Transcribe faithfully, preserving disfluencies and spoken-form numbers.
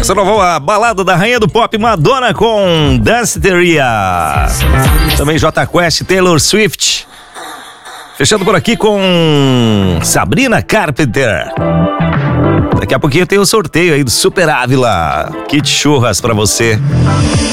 Essa nova balada da rainha do pop, Madonna com Danceteria. Também J Quest, Taylor Swift. Fechando por aqui com Sabrina Carpenter. Daqui a pouquinho tem o sorteio aí do Super Ávila. Kit churras pra você.